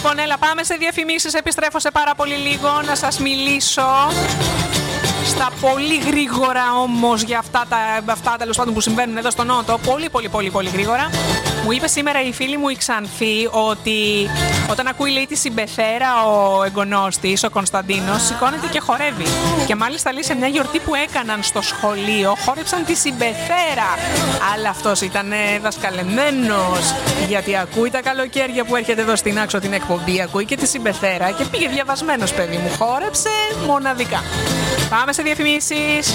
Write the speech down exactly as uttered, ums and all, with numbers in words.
Λοιπόν, έλα, πάμε σε διαφημίσεις. Επιστρέφω σε πάρα πολύ λίγο να σας μιλήσω στα πολύ γρήγορα όμως για αυτά τα αυτά, τέλος πάντων, που συμβαίνουν εδώ στο Νότο. Πολύ πολύ πολύ πολύ γρήγορα. Μου είπε σήμερα η φίλη μου η Ξανθή ότι όταν ακούει, λέει, τη Συμπεθέρα ο εγγονός της, ο Κωνσταντίνος, σηκώνεται και χορεύει. Και μάλιστα, λέει, σε μια γιορτή που έκαναν στο σχολείο χόρεψαν τη Συμπεθέρα. Αλλά αυτός ήταν δασκαλεμένος, γιατί ακούει τα καλοκαίρια που έρχεται εδώ στην Άξο την εκπομπή, ακούει και τη Συμπεθέρα και πήγε διαβασμένος, παιδί μου, χόρεψε μοναδικά. Πάμε σε διαφημίσεις.